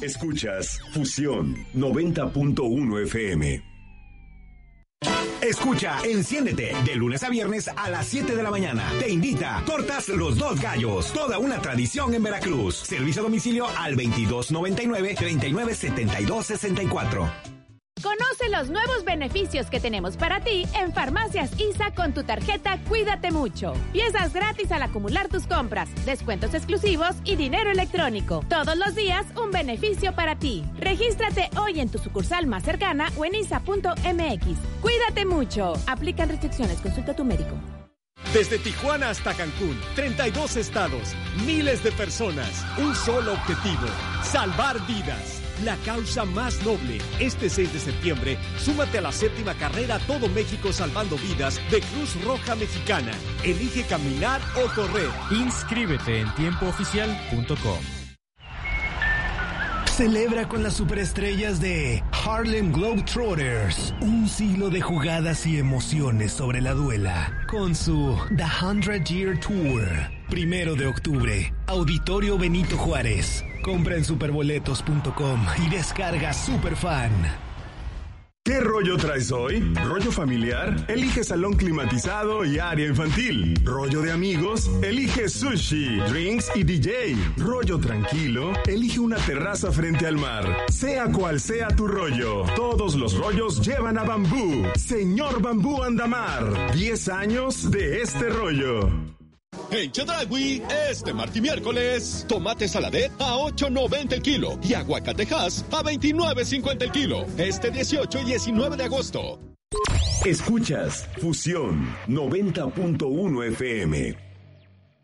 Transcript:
Escuchas Fusión 90.1 FM. Escucha Enciéndete de lunes a viernes a las 7 de la mañana. Te invita Tortas Los Dos Gallos, toda una tradición en Veracruz. Servicio a domicilio al 2299-397264. Conoce los nuevos beneficios que tenemos para ti en Farmacias ISA con tu tarjeta Cuídate Mucho. Piezas gratis al acumular tus compras, descuentos exclusivos y dinero electrónico. Todos los días un beneficio para ti. Regístrate hoy en tu sucursal más cercana o en isa.mx. Cuídate mucho. Aplican restricciones. Consulta a tu médico. Desde Tijuana hasta Cancún, 32 estados, miles de personas, un solo objetivo, salvar vidas. La causa más noble. Este 6 de septiembre, súmate a la 7ª carrera Todo México Salvando Vidas de Cruz Roja Mexicana. Elige caminar o correr. Inscríbete en tiempooficial.com. Celebra con las superestrellas de Harlem Globetrotters un siglo de jugadas y emociones sobre la duela con su The 100 Year Tour. 1 de octubre, Auditorio Benito Juárez. Compra en superboletos.com y descarga Superfan. ¿Qué rollo traes hoy? ¿Rollo familiar? Elige salón climatizado y área infantil. ¿Rollo de amigos? Elige sushi, drinks y DJ. ¿Rollo tranquilo? Elige una terraza frente al mar. Sea cual sea tu rollo, todos los rollos llevan a Bambú. Señor Bambú Andamar, 10 años de este rollo. En Chedraui, este martes y miércoles, tomate saladet a $8.90 el kilo y aguacatejas a $29.50 el kilo. Este 18 y 19 de agosto. Escuchas Fusión 90.1 FM.